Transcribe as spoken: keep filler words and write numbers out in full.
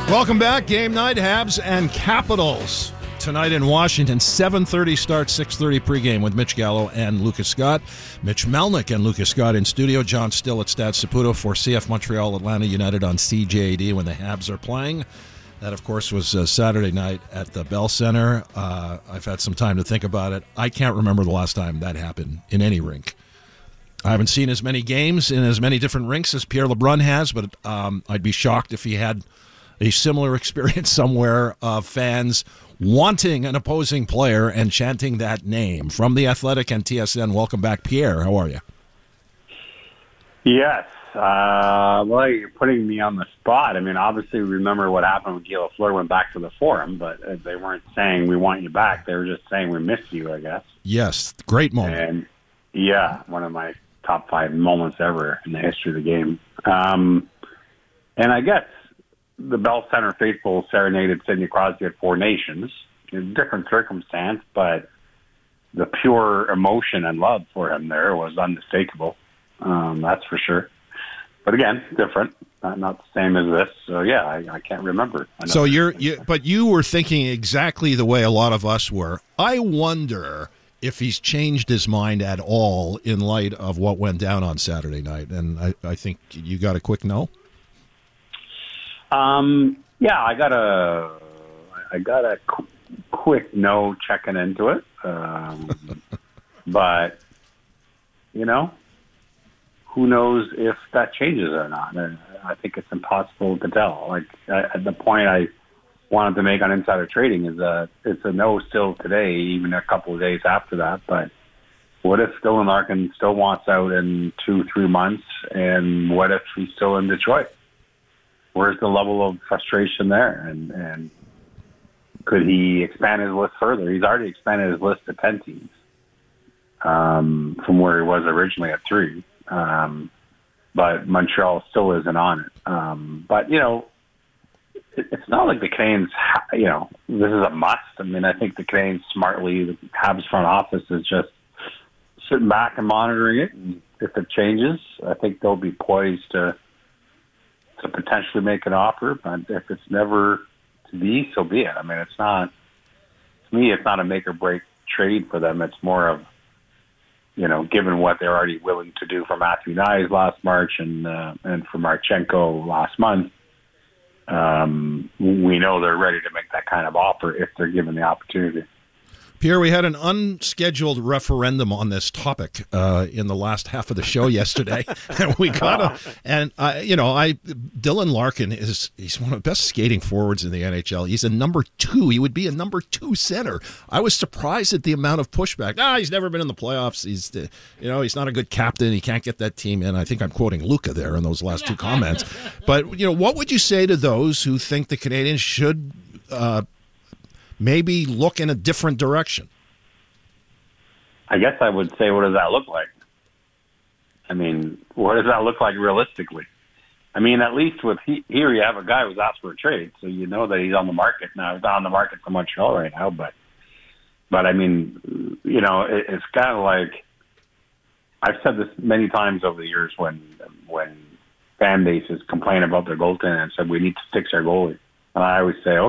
Welcome back. Game night, Habs and Capitals. Tonight in Washington, seven thirty start, six thirty pregame with Mitch Gallo and Lucas Scott. Mitch Melnick and Lucas Scott in studio. John Still at Stade Saputo for C F Montreal, Atlanta United on C J A D when the Habs are playing. That, of course, was uh, Saturday night at the Bell Center. Uh, I've had some time to think about it. I can't remember the last time that happened in any rink. I haven't seen as many games in as many different rinks as Pierre LeBrun has, but um, I'd be shocked if he had a similar experience somewhere of fans wanting an opposing player and chanting that name. From The Athletic and T S N, welcome back, Pierre. How are you? Yes. Uh, well, you're putting me on the spot. I mean, obviously, remember what happened when Guy Lafleur went back to the Forum, but they weren't saying we want you back. They were just saying we miss you, I guess. Yes, great moment. And, yeah, one of my top five moments ever in the history of the game. Um, and I guess the Bell Center faithful serenaded Sidney Crosby at Four Nations. In a different circumstance, but the pure emotion and love for him there was unmistakable. Um, that's for sure. But again, different, not, not the same as this. So yeah, I, I can't remember. So you're, you, but you were thinking exactly the way a lot of us were. I wonder if he's changed his mind at all in light of what went down on Saturday night. And I, I think you got a quick no. Um. Yeah, I got a, I got a qu- quick no checking into it. Um, but you know. Who knows if that changes or not? I think it's impossible to tell. Like at the point I wanted to make on Insider Trading is that it's a no still today, even a couple of days after that. But what if Dylan Larkin still wants out in two, three months? And what if he's still in Detroit? Where's the level of frustration there? And, and could he expand his list further? He's already expanded his list to ten teams um, from where he was originally at three. Um, but Montreal still isn't on it. Um, but, you know, it, it's not like the Canadiens, ha- you know, this is a must. I mean, I think the Canadiens smartly, the Habs front office is just sitting back and monitoring it. And if it changes, I think they'll be poised to to potentially make an offer. But if it's never to be, so be it. I mean, it's not, to me, it's not a make or break trade for them. It's more of, you know, given what they're already willing to do for Matthew Knies last March and uh, and for Marchenko last month, um, we know they're ready to make that kind of offer if they're given the opportunity. Pierre, we had an unscheduled referendum on this topic uh, in the last half of the show yesterday, and we got a, and uh, you know, I Dylan Larkin is he's one of the best skating forwards in the N H L. He's a number two. He would be a number two center. I was surprised at the amount of pushback. Ah, he's never been in the playoffs. He's, uh, you know, he's not a good captain. He can't get that team in. I think I'm quoting Luca there in those last two comments. But you know, what would you say to those who think the Canadiens should Uh, maybe look in a different direction? I guess I would say, what does that look like? I mean, what does that look like realistically? I mean, at least with he, here you have a guy who's asked for a trade, so you know that he's on the market. Now, he's not on the market for Montreal right now, but, but I mean, you know, it, it's kind of like, I've said this many times over the years when when fan bases complain about their goaltending and said, we need to fix our goalie. And I always say,